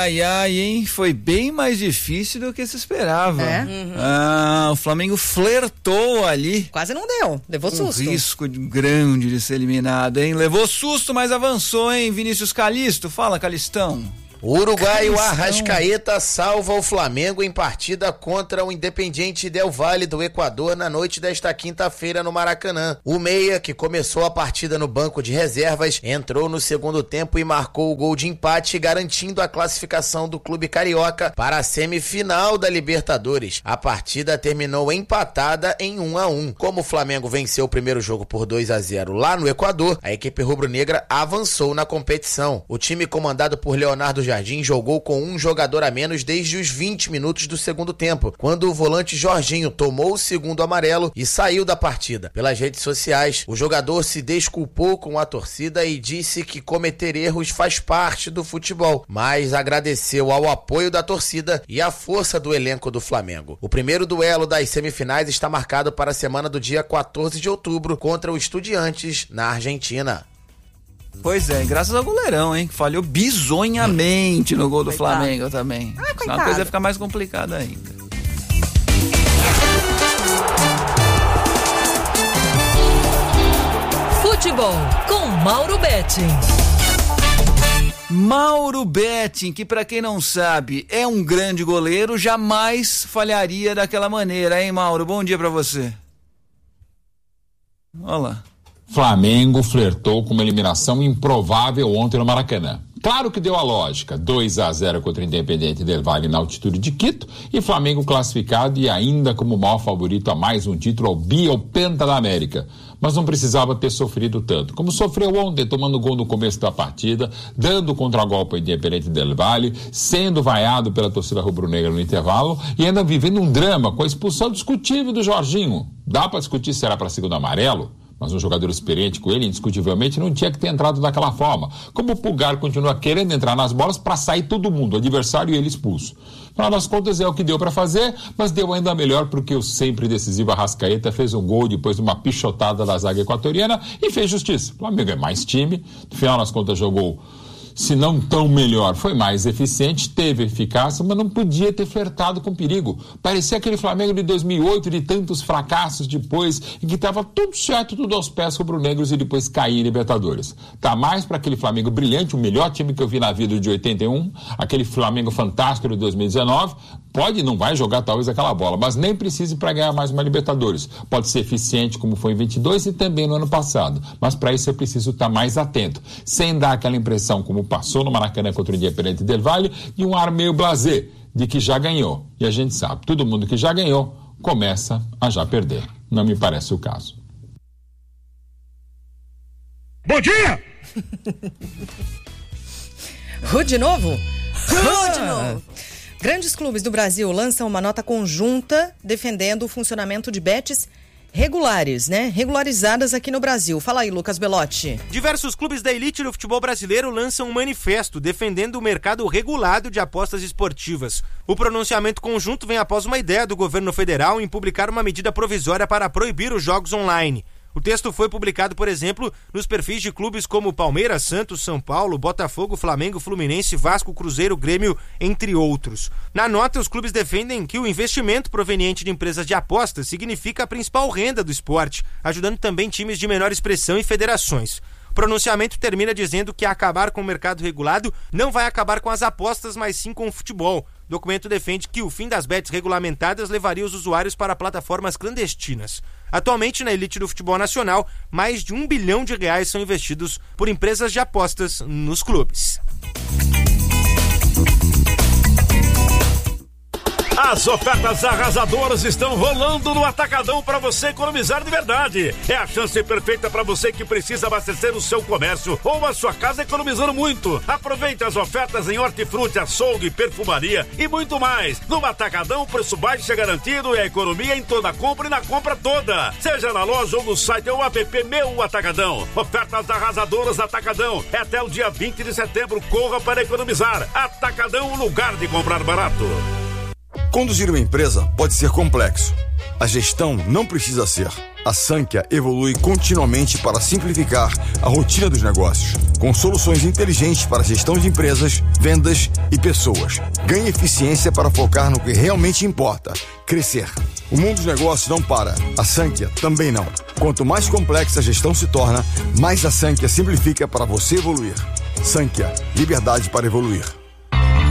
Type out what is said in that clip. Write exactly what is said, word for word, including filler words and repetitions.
ai, ai, hein? Foi bem mais difícil do que se esperava. É? Uhum. Ah, o Flamengo flertou ali. Quase não deu, levou um susto. Risco grande de ser eliminado, hein? Levou susto, mas avançou, hein? Vinícius Calisto, fala, Calistão. O uruguaio Arrascaeta salva o Flamengo em partida contra o Independiente Del Valle do Equador na noite desta quinta-feira no Maracanã. O meia, que começou a partida no banco de reservas, entrou no segundo tempo e marcou o gol de empate, garantindo a classificação do clube carioca para a semifinal da Libertadores. A partida terminou empatada em um a um. Como o Flamengo venceu o primeiro jogo por dois a zero lá no Equador, a equipe rubro-negra avançou na competição. O time comandado por Leonardo Jardim Jardim jogou com um jogador a menos desde os vinte minutos do segundo tempo, quando o volante Jorginho tomou o segundo amarelo e saiu da partida. Pelas redes sociais, o jogador se desculpou com a torcida e disse que cometer erros faz parte do futebol, mas agradeceu ao apoio da torcida e à força do elenco do Flamengo. O primeiro duelo das semifinais está marcado para a semana do dia quatorze de outubro contra o Estudiantes, na Argentina. Pois é, graças ao goleirão, hein? Falhou bizonhamente no gol do coitado. Flamengo também. Ah, Senão a coisa ia ficar mais complicada ainda. Futebol com Mauro Betting. Mauro Betting, que pra quem não sabe, é um grande goleiro, jamais falharia daquela maneira, hein, Mauro? Bom dia pra você. Olha lá. Flamengo flertou com uma eliminação improvável ontem no Maracanã. Claro que deu a lógica, dois a zero contra o Independiente Del Valle na altitude de Quito e Flamengo classificado e ainda como maior favorito a mais um título ao bi ou penta da América. Mas não precisava ter sofrido tanto, como sofreu ontem, tomando gol no começo da partida, dando contragolpe ao Independiente Del Valle, sendo vaiado pela torcida rubro-negra no intervalo e ainda vivendo um drama com a expulsão discutível do Jorginho. Dá para discutir se era para segundo amarelo? Mas um jogador experiente com ele, indiscutivelmente, não tinha que ter entrado daquela forma. Como o Pulgar continua querendo entrar nas bolas para sair todo mundo, o adversário e ele expulso. No final das contas é o que deu para fazer, mas deu ainda melhor porque o sempre decisivo Arrascaeta fez um gol depois de uma pichotada da zaga equatoriana e fez justiça. O Flamengo é mais time, no final das contas jogou, se não tão melhor, foi mais eficiente, teve eficácia, mas não podia ter flertado com perigo. Parecia aquele Flamengo de dois mil e oito, de tantos fracassos depois, em que estava tudo certo, tudo aos pés rubro-negros e depois cair em Libertadores. Tá mais para aquele Flamengo brilhante, o melhor time que eu vi na vida de oitenta e um, aquele Flamengo fantástico de dois mil e dezenove, pode, não vai jogar talvez aquela bola, mas nem precisa para ganhar mais uma Libertadores. Pode ser eficiente como foi em vinte e dois e também no ano passado, mas para isso é preciso estar mais atento, sem dar aquela impressão como passou no Maracanã contra o Independiente Del Valle, de um ar meio blasé, de que já ganhou. E a gente sabe, todo mundo que já ganhou começa a já perder. Não me parece o caso. Bom dia! Ru de novo? Ru de novo! Grandes clubes do Brasil lançam uma nota conjunta defendendo o funcionamento de bets regulares, né? Regularizadas aqui no Brasil. Fala aí, Lucas Belotti. Diversos clubes da elite do futebol brasileiro lançam um manifesto defendendo o mercado regulado de apostas esportivas. O pronunciamento conjunto vem após uma ideia do governo federal em publicar uma medida provisória para proibir os jogos online. O texto foi publicado, por exemplo, nos perfis de clubes como Palmeiras, Santos, São Paulo, Botafogo, Flamengo, Fluminense, Vasco, Cruzeiro, Grêmio, entre outros. Na nota, os clubes defendem que o investimento proveniente de empresas de apostas significa a principal renda do esporte, ajudando também times de menor expressão e federações. O pronunciamento termina dizendo que acabar com o mercado regulado não vai acabar com as apostas, mas sim com o futebol. O documento defende que o fim das bets regulamentadas levaria os usuários para plataformas clandestinas. Atualmente, na elite do futebol nacional, mais de um bilhão de reais são investidos por empresas de apostas nos clubes. As ofertas arrasadoras estão rolando no Atacadão para você economizar de verdade. É a chance perfeita para você que precisa abastecer o seu comércio ou a sua casa economizando muito. Aproveite as ofertas em hortifruti, açougue, perfumaria e muito mais. No Atacadão, o preço baixo é garantido e a economia em toda compra e na compra toda. Seja na loja ou no site ou app Meu Atacadão. Ofertas arrasadoras Atacadão. É até o dia vinte de setembro. Corra para economizar. Atacadão, o lugar de comprar barato. Conduzir uma empresa pode ser complexo. A gestão não precisa ser. A Sankhya evolui continuamente para simplificar a rotina dos negócios, com soluções inteligentes para a gestão de empresas, vendas e pessoas. Ganhe eficiência para focar no que realmente importa, crescer. O mundo dos negócios não para, a Sankhya também não. Quanto mais complexa a gestão se torna, mais a Sankhya simplifica para você evoluir. Sankhya, liberdade para evoluir.